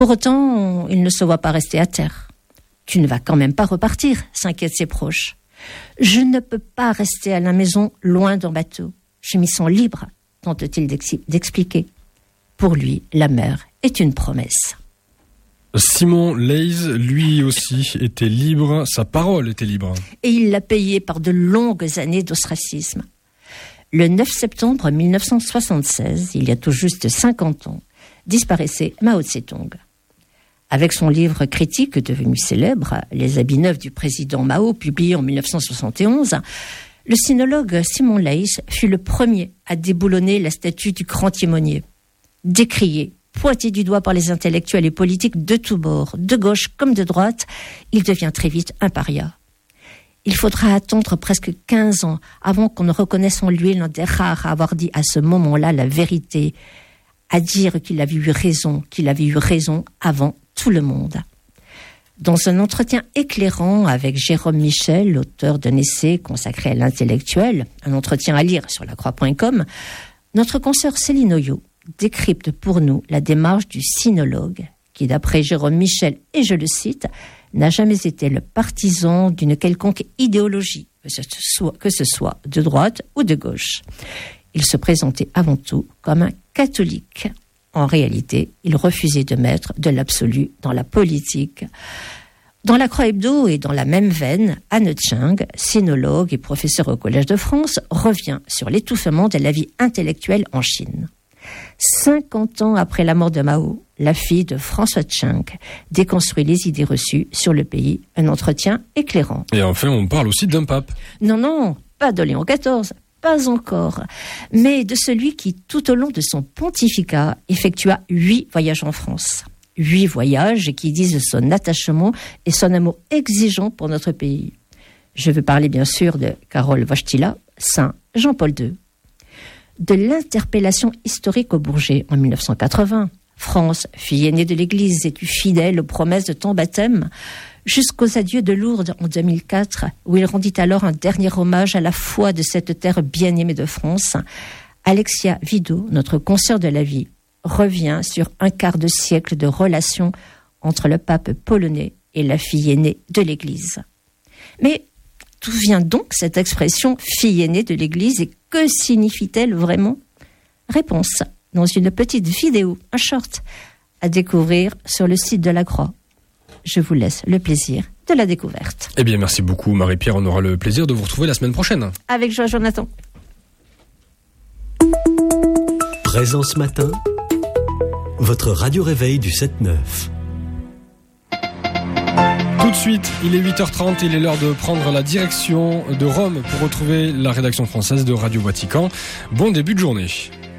Pour autant, il ne se voit pas rester à terre. « Tu ne vas quand même pas repartir », s'inquiètent ses proches. « Je ne peux pas rester à la maison loin d'un bateau. Je m'y sens libre », tente-t-il d'expliquer. Pour lui, la mer est une promesse. Simon Leys, lui aussi, était libre, sa parole était libre. Et il l'a payé par de longues années d'ostracisme. Le 9 septembre 1976, il y a tout juste 50 ans, disparaissait Mao Tse-tung. Avec son livre critique devenu célèbre, Les habits neufs du président Mao, publié en 1971, le sinologue Simon Leys fut le premier à déboulonner la statue du grand timonier. Décrié, pointé du doigt par les intellectuels et politiques de tous bords, de gauche comme de droite, il devient très vite un paria. Il faudra attendre presque 15 ans avant qu'on ne reconnaisse en lui l'un des rares à avoir dit à ce moment-là la vérité, à dire qu'il avait eu raison avant tout le monde. Dans un entretien éclairant avec Jérôme Michel, l'auteur d'un essai consacré à l'intellectuel, un entretien à lire sur lacroix.com, notre consoeur Céline Oyo décrypte pour nous la démarche du sinologue, qui d'après Jérôme Michel, et je le cite, n'a jamais été le partisan d'une quelconque idéologie, que ce soit de droite ou de gauche. Il se présentait avant tout comme un catholique. En réalité, il refusait de mettre de l'absolu dans la politique. Dans la Croix Hebdo et dans la même veine, Anne Cheng, sinologue et professeur au Collège de France, revient sur l'étouffement de la vie intellectuelle en Chine. 50 ans après la mort de Mao, la fille de François Cheng déconstruit les idées reçues sur le pays. Un entretien éclairant. Et enfin, on parle aussi d'un pape. Non, pas de Léon XIV. Pas encore, mais de celui qui, tout au long de son pontificat, effectua 8 voyages en France. 8 voyages qui disent son attachement et son amour exigeant pour notre pays. Je veux parler bien sûr de Karol Wojtyła, Saint Jean-Paul II. De l'interpellation historique au Bourget en 1980, France, fille aînée de l'Église et tu fidèle aux promesses de ton baptême, jusqu'aux adieux de Lourdes en 2004, où il rendit alors un dernier hommage à la foi de cette terre bien-aimée de France, Alexia Wido, notre consoeur de la vie, revient sur un quart de siècle de relations entre le pape polonais et la fille aînée de l'Église. Mais d'où vient donc cette expression « fille aînée de l'Église » et que signifie-t-elle vraiment ? Réponse dans une petite vidéo, un short, à découvrir sur le site de la Croix. Je vous laisse le plaisir de la découverte. Eh bien, merci beaucoup Marie-Pierre. On aura le plaisir de vous retrouver la semaine prochaine. Avec joie, Jonathan. Présence matin, votre radio-réveil du 7-9. Tout de suite, il est 8h30, il est l'heure de prendre la direction de Rome pour retrouver la rédaction française de Radio Vatican. Bon début de journée.